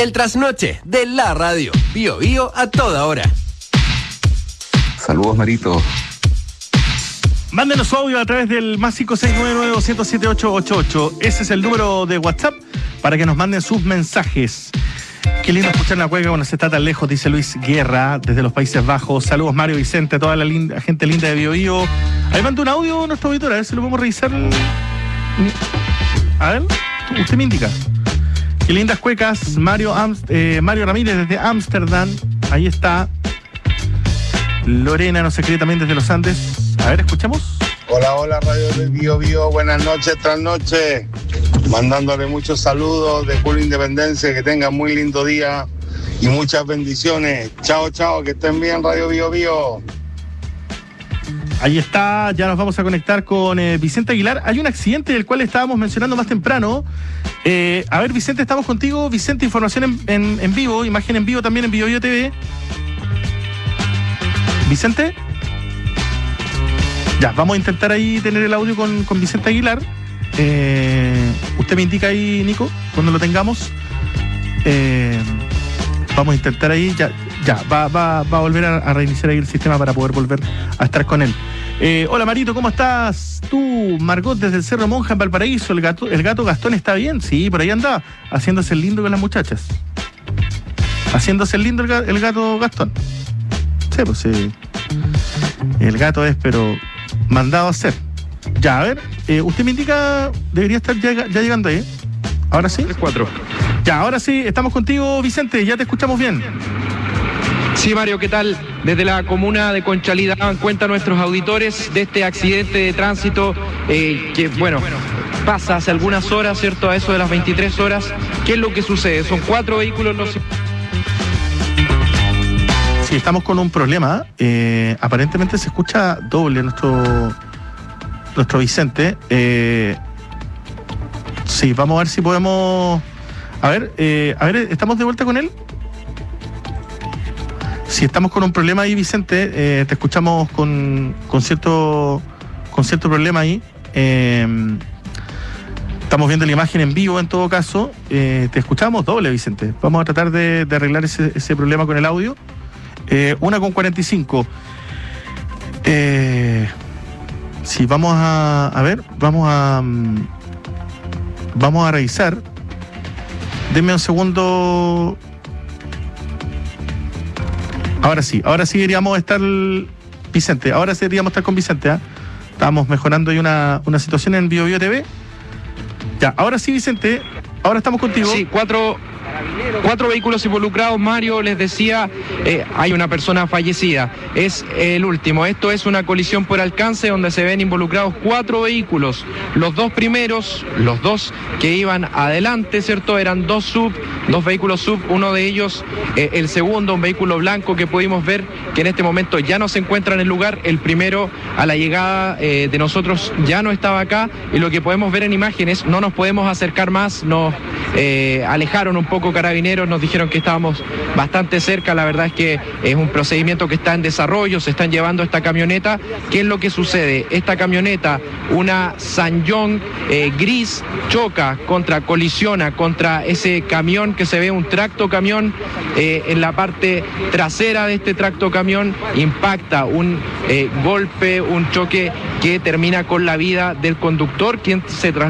El trasnoche de la radio. Bio Bio a toda hora. Saludos, Marito. Mándenos su audio a través del más 569-207-8888. Ese es el número de WhatsApp para que nos manden sus mensajes. Qué lindo escuchar una cueca cuando se está tan lejos, dice Luis Guerra, desde los Países Bajos. Saludos, Mario, Vicente, toda la gente linda de Bio Bio. Ahí manda un audio nuestro auditor, a ver si lo podemos revisar. A ver, usted me indica. Qué lindas cuecas, Mario Ramírez desde Ámsterdam. Ahí está. Lorena nos escribe también desde los Andes. A ver, escuchamos. Hola, Radio del Bio Bio. Buenas noches, trasnoche. Mandándole muchos saludos de Cool Independencia. Que tengan muy lindo día y muchas bendiciones. Chao, que estén bien, Radio Bio Bio. Ahí está, ya nos vamos a conectar con Vicente Aguilar. Hay un accidente del cual estábamos mencionando más temprano. A ver, Vicente, estamos contigo. Vicente, información en vivo, imagen en vivo también en Bio Bio TV. Vicente. Ya, vamos a intentar ahí tener el audio con Vicente Aguilar. Usted me indica ahí, Nico, cuando lo tengamos. Vamos a intentar ahí, va a volver a reiniciar ahí el sistema para poder volver a estar con él. Hola, Marito, ¿cómo estás? Tú, Margot, desde el Cerro Monja en Valparaíso, el gato Gastón está bien, sí, por ahí anda, haciéndose el lindo con las muchachas. Haciéndose el lindo el gato Gastón. Sí, pues sí. El gato es, pero mandado a hacer. Ya, a ver, usted me indica, debería estar ya llegando ahí. ¿Ahora sí? 3-4. Ya, ahora sí, estamos contigo, Vicente, ya te escuchamos bien. Sí, Mario, ¿qué tal? Desde la comuna de Conchalí daban cuenta nuestros auditores de este accidente de tránsito que, bueno, pasa hace algunas horas, ¿cierto? A eso de las 23 horas. ¿Qué es lo que sucede? Son 4 vehículos los... Sí, estamos con un problema. Aparentemente se escucha doble nuestro Vicente. Sí, vamos a ver si podemos... A ver, ¿estamos de vuelta con él? Si estamos con un problema ahí, Vicente, te escuchamos con cierto problema ahí. Estamos viendo la imagen en vivo en todo caso. Te escuchamos doble, Vicente. Vamos a tratar de arreglar ese problema con el audio. 1:45. Sí, vamos a ver, vamos a revisar. Denme un segundo. Ahora sí deberíamos estar, Vicente, ahora sí deberíamos estar con Vicente, ¿eh? Estamos mejorando ahí una situación en Bio Bio TV. Ya, ahora sí, Vicente, ahora estamos contigo. Sí, cuatro vehículos involucrados, Mario, les decía, hay una persona fallecida, es el último. Esto es una colisión por alcance donde se ven involucrados 4 vehículos. Los 2 primeros, los 2 que iban adelante, ¿cierto? Eran 2 vehículos sub, uno de ellos, el segundo, un vehículo blanco que pudimos ver que en este momento ya no se encuentra en el lugar. El primero, a la llegada de nosotros, ya no estaba acá, y lo que podemos ver en imágenes, no nos podemos acercar más, nos alejaron un poco Carabineros, nos dijeron que estábamos bastante cerca. La verdad es que es un procedimiento que está en desarrollo, se están llevando esta camioneta. ¿Qué es lo que sucede? Esta camioneta, una Sanyong gris, colisiona contra ese camión que se ve, un tractocamión. En la parte trasera de este tractocamión impacta un golpe, un choque que termina con la vida del conductor, quien se traslada